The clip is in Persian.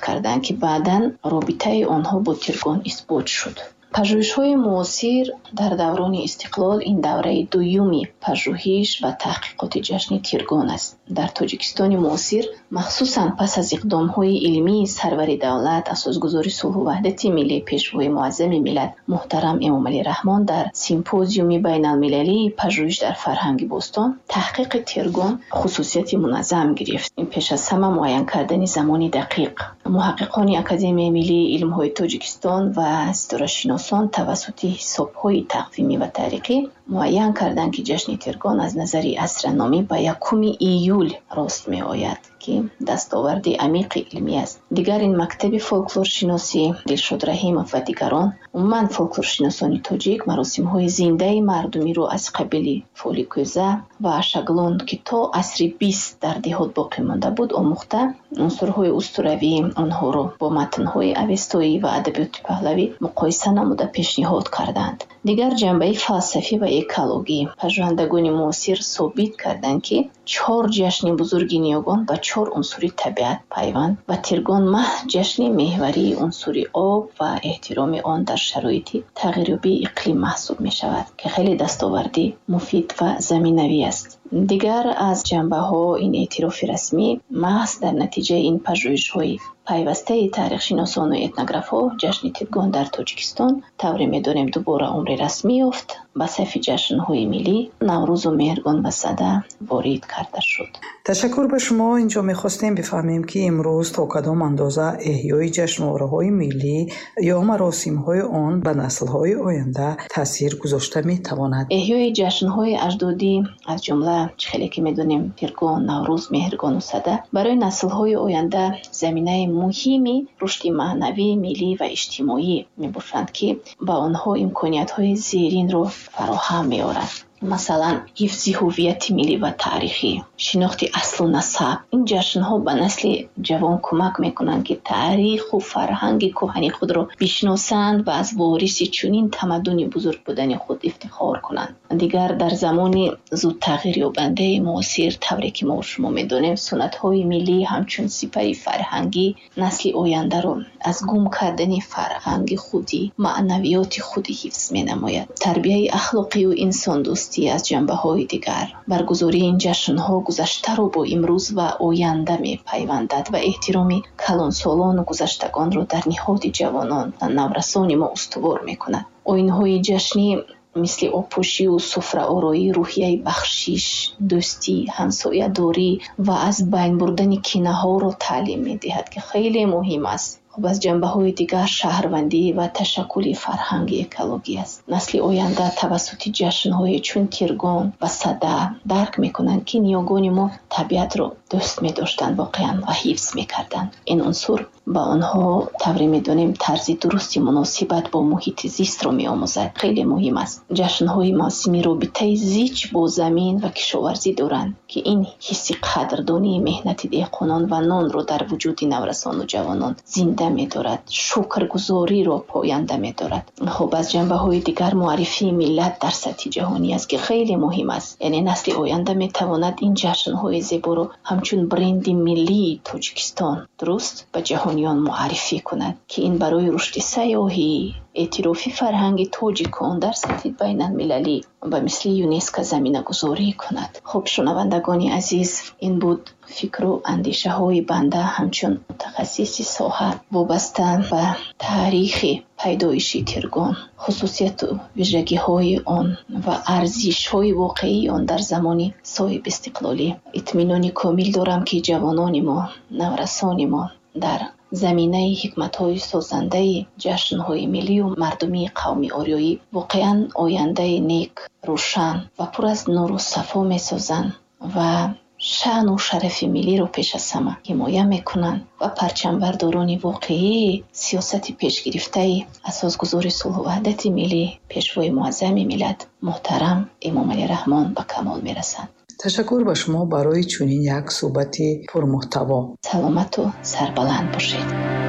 کردند که بعداً رابطه آنها با تیرگان اثبات شد. پژوهش‌های معاصر در دوران استقلال این دوره دومی پژوهش و تحقیقات جشن تیرگان است. در تاجیکستان معاصر مخصوصاً پس از اقدام‌های علمی سرور دولت اساسگذار صلح و وحدت ملی پیشوای معظم ملت محترم امامعلی رحمان در سیمپوزیوم بین‌المللی پژوهش در فرهنگ باستان تحقیق تیرگان خصوصیت منظم گرفت. این پیش از همه معین کردن زمان دقیق. محققان اکادمی ملی علم‌های تاجیکستان و ستاره‌شناسان توسط حساب‌های تقویمی و تاریخی معین کردند که جشن تیرگان از نظر اسرنامی به 1 ایول راست می آید که دستاورد عمیق علمی است. دیگر این مکتب فولکلور شناسی دلشاد رحیم و دیگران عموماً فولکلور شناسان تاجیک مراسم‌های زنده مردمی رو از قبیل فولیکوزه و شاگلون که تا عصر 20 در دهات باقی مانده بود آموخته عنصرهای اسطوروی آنها رو با متن‌های اوستایی و ادبیات پهلوی مقایسه نموده پیشنهاد کردند. دیگر جنبه فلسفی و اکولوژی پژوهندگان معاصر ثابت کردند که 4 جشن بزرگ نیاگان با 4 عنصر طبیعت پیوند و تیرگان محض جشن محوری عنصر آب و احترام آن در شرایط تغییرابی اقلیم محسوب می شود که خیلی دستاوردی مفید و زمینوی است. دیگر از جنبه ها این اعتراف رسمی محض در نتیجه این پژوهش های پیوسته تاریخ شناسان و اتنوگراف ها جشن تیرگان در تاجیکستان طوری می‌دانیم دوباره عمر رسمی یافت به صف جشن های ملی نوروز و مهرگان و سده وارد کرده شد. تشکر به شما. اینجا می‌خواستیم بفهمیم که امروز تا کدام اندازه احیای جشنواره‌های ملی یا مراسم‌های آن به نسل‌های آینده تاثیر گذاشته می‌تواند. احیای جشن‌های اجدادی از جمله خیلی که می‌دونیم تیرگان، نوروز، مهرگان و سده برای نسل‌های آینده زمینه مهمی رشد معنوی، ملی و اجتماعی می‌باشند که با آنها امکانیت‌های زیرین را فراهم می‌آورند. مثلا حفظ هویت ملی و تاریخی، شناخت اصل و نسب. این جشن‌ها به نسل جوان کمک می‌کنند که تاریخ و فرهنگ کهنی خود را بشناسند و از وارث چنین تمدن بزرگ بودن خود افتخار کنند. دیگر در زمان زود تغییر یابنده معاصر طوری که ما شما می‌دانیم سنت‌های ملی همچون سپر فرهنگی نسل آینده را از گم کردن فرهنگ خودی، معنویات خودی حفظ می‌نماید. تربیت اخلاقی و انسان دوستی از جنبه‌های دیگر. برگزاری این جشن‌ها گذشته را با امروز و آینده می‌پیوندد و احترام کلانسالان و گذشتگان را در نهاد جوانان و نورسان ما استوار می‌کند. آیین‌های جشنی مثل آبپوشی و سفره آرایی، روحیه بخشش، دوستی، همسایه‌داری و از بین بردن کینه‌ها را تعلیم می‌دهد که خیلی مهم است. از جنبه‌های دیگر شهروندی و تشکل فرهنگ اکولوژی است. نسل آینده توسط جشن‌های چون تیرگان و سده درک می‌کنند که نیاگان ما طبیعت را دوست می‌داشتند واقعاً و حفظ می‌کردند. این عنصر با آنها طوری می‌دانیم طرز درستی مناسبت با محیط زیست را می‌آموزد. خیلی مهم است. جشن‌های موسمی رابطه زیچ با زمین و کشاورزی دارند که این حس قدردانی مهنت دهقانان و نان را در وجود نورسان و جوانان زنده می‌دارد. شکرگزاری را پاینده می‌دارد. خب از جنبه‌های دیگر معرفی ملت در سطح جهانی است که خیلی مهم است. یعنی نسل آینده می‌تواند این جشن‌های زیبا را همچون برند ملی تاجیکستان درست به جهانیان معرفی کند که این برای رشد سیاحی اعتراف فرهنگ تاجیکان در سطح بین المللی و مثل یونسکو زمینه گذاری کند. خب شنوندگان عزیز، این بود فکر و اندیشه های بنده همچون متخصص ساحه وابسته به تاریخ پیدایش تیرگان، خصوصیت و ویژگی های آن و ارزش های واقعی آن در زمان صاحب استقلالی. اطمینان کامل دارم که جوانان ما، نورسان ما در زمینه حکمت‌های سازنده جشن‌های ملی و مردمی قومی آریایی واقعاً آینده نیک، روشن و پر از نور و صفا می‌سازند و شأن و شرف ملی رو پیش از همه حمایت می‌کنند و پرچمبرداران واقعی سیاست پیش گرفته اساسگذار صلح و وحدت ملی پیشوای معظم ملت محترم امامعلی رحمان به کمال می‌رسند. تشکر به شما برای چنین یک صحبت پرمحتوا. سلامت و سربلند باشید.